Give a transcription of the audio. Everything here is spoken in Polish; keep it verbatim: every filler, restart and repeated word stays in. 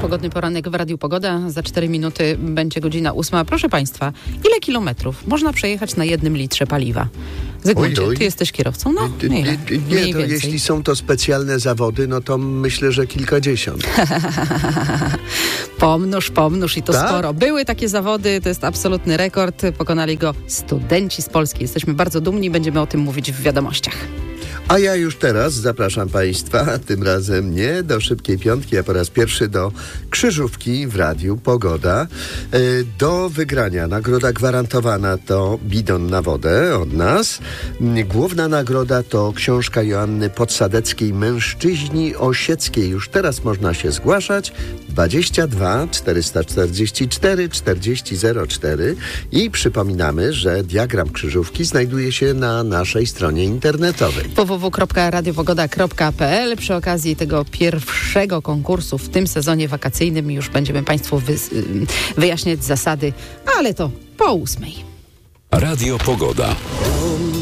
Pogodny poranek w Radiu Pogoda. Za cztery minuty będzie godzina ósma. Proszę Państwa, ile kilometrów można przejechać na jednym litrze paliwa? Zygmuncie, oj, oj. ty jesteś kierowcą? No, nie, Nie, mniej to więcej. jeśli są to specjalne zawody, no to myślę, że kilkadziesiąt. Pomnóż, pomnóż i to Tak? sporo. Były takie zawody, to jest absolutny rekord. Pokonali go studenci z Polski. Jesteśmy bardzo dumni, będziemy o tym mówić w wiadomościach. A ja już teraz zapraszam Państwa, tym razem nie do Szybkiej Piątki, a po raz pierwszy do Krzyżówki w Radiu Pogoda. Do wygrania nagroda gwarantowana to bidon na wodę od nas. Główna nagroda to książka Joanny Podsadeckiej Mężczyźni Osieckiej. Już teraz można się zgłaszać. dwadzieścia dwa czterysta czterdzieści cztery czterdzieści zero cztery i przypominamy, że diagram krzyżówki znajduje się na naszej stronie internetowej. w w w kropka radiopogoda kropka p l. Przy okazji tego pierwszego konkursu w tym sezonie wakacyjnym już będziemy Państwu wy- wyjaśniać zasady, ale to po ósmej. Radio Pogoda.